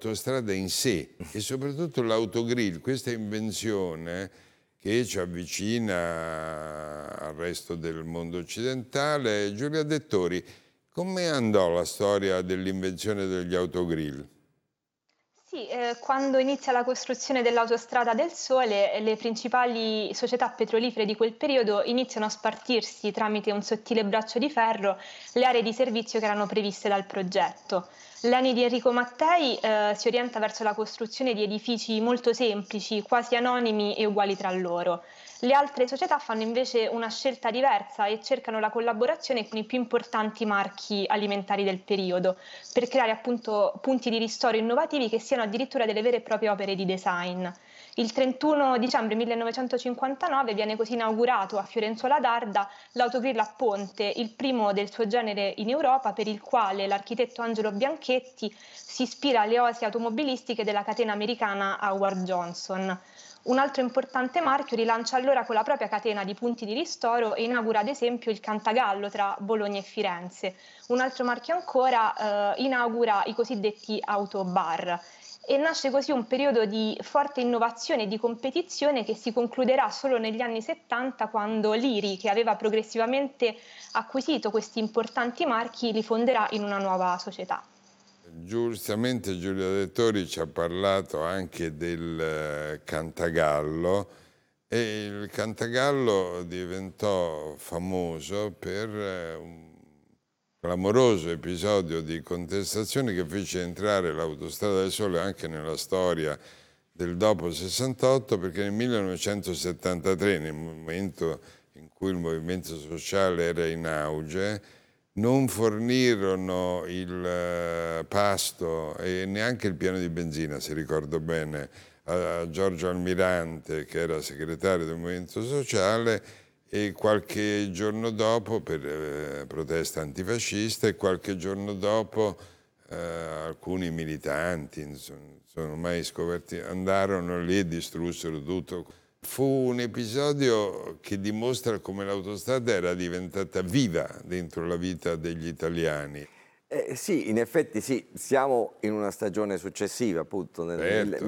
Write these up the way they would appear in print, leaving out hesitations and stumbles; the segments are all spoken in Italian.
l'autostrada in sé e soprattutto l'autogrill, questa invenzione che ci avvicina al resto del mondo occidentale. Giulia Dettori, come andò la storia dell'invenzione degli autogrill? Sì, quando inizia la costruzione dell'Autostrada del Sole, le principali società petrolifere di quel periodo iniziano a spartirsi tramite un sottile braccio di ferro le aree di servizio che erano previste dal progetto. L'ENI di Enrico Mattei si orienta verso la costruzione di edifici molto semplici, quasi anonimi e uguali tra loro. Le altre società fanno invece una scelta diversa e cercano la collaborazione con i più importanti marchi alimentari del periodo per creare appunto punti di ristoro innovativi che siano addirittura delle vere e proprie opere di design. Il 31 dicembre 1959 viene così inaugurato a Fiorenzuola d'Arda l'autogrill a ponte, il primo del suo genere in Europa, per il quale l'architetto Angelo Bianchetti si ispira alle osi automobilistiche della catena americana Howard Johnson. Un altro importante marchio rilancia allora con la propria catena di punti di ristoro e inaugura ad esempio il Cantagallo tra Bologna e Firenze. Un altro marchio ancora inaugura i cosiddetti autobar e nasce così un periodo di forte innovazione e di competizione che si concluderà solo negli anni 70 quando l'IRI, che aveva progressivamente acquisito questi importanti marchi, li fonderà in una nuova società. Giustamente Giulia Dettori ci ha parlato anche del Cantagallo, e il Cantagallo diventò famoso per un clamoroso episodio di contestazione che fece entrare l'Autostrada del Sole anche nella storia del dopo 68, perché nel 1973, nel momento in cui il movimento sociale era in auge, non fornirono il pasto e neanche il pieno di benzina, se ricordo bene, a Giorgio Almirante, che era segretario del Movimento Sociale, e qualche giorno dopo, per protesta antifascista, e qualche giorno dopo alcuni militanti, insomma, sono mai scoperti, andarono lì e distrussero tutto. Fu un episodio che dimostra come l'autostrada era diventata viva dentro la vita degli italiani. Sì, in effetti sì, siamo in una stagione successiva, appunto nel Certo.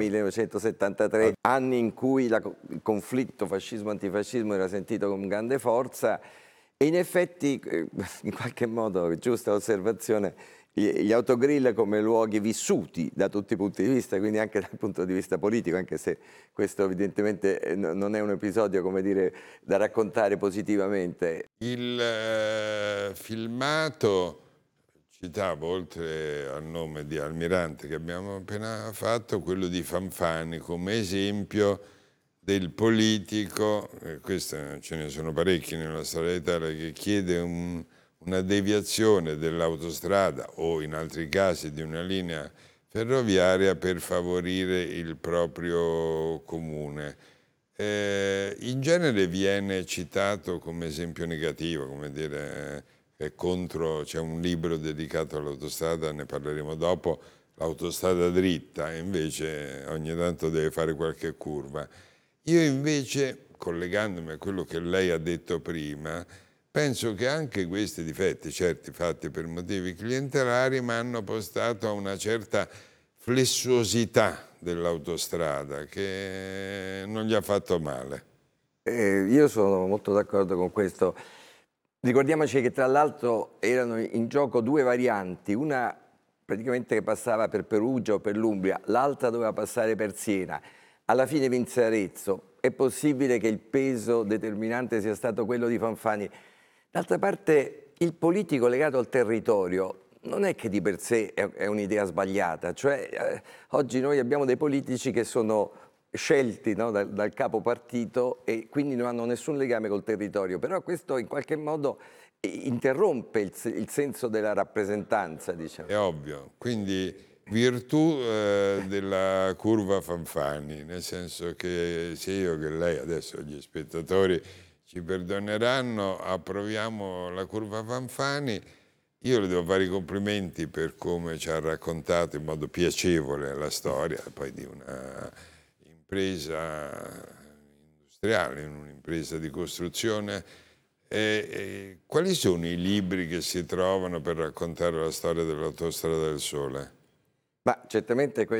1973, anni in cui il conflitto fascismo-antifascismo era sentito con grande forza e in effetti, in qualche modo, giusta osservazione, gli autogrill come luoghi vissuti da tutti i punti di vista, quindi anche dal punto di vista politico, anche se questo evidentemente non è un episodio, come dire, da raccontare positivamente. Il filmato, citavo, oltre al nome di Almirante che abbiamo appena fatto, quello di Fanfani come esempio del politico, questo ce ne sono parecchi nella storia d'Italia, che chiede una deviazione dell'autostrada o in altri casi di una linea ferroviaria per favorire il proprio comune. In genere viene citato come esempio negativo, come dire, è contro, c'è un libro dedicato all'autostrada, ne parleremo dopo, l'autostrada dritta, e invece ogni tanto deve fare qualche curva. Io invece, collegandomi a quello che lei ha detto prima, penso che anche questi difetti, certi fatti per motivi clientelari, ma hanno portato a una certa flessuosità dell'autostrada che non gli ha fatto male. Io sono molto d'accordo con questo. Ricordiamoci che tra l'altro erano in gioco due varianti, una praticamente che passava per Perugia o per l'Umbria, l'altra doveva passare per Siena. Alla fine vinse Arezzo. È possibile che il peso determinante sia stato quello di Fanfani. D'altra parte il politico legato al territorio non è che di per sé è un'idea sbagliata, cioè oggi noi abbiamo dei politici che sono scelti, no, dal capo partito e quindi non hanno nessun legame col territorio, però questo in qualche modo interrompe il senso della rappresentanza, diciamo. È ovvio, quindi virtù della curva Fanfani, nel senso che sia io che lei, adesso gli spettatori ci perdoneranno, approviamo la curva Fanfani. Io le devo fare i complimenti per come ci ha raccontato in modo piacevole la storia poi di una impresa industriale, un'impresa di costruzione. Quali sono i libri che si trovano per raccontare la storia dell'Autostrada del Sole? Ma certamente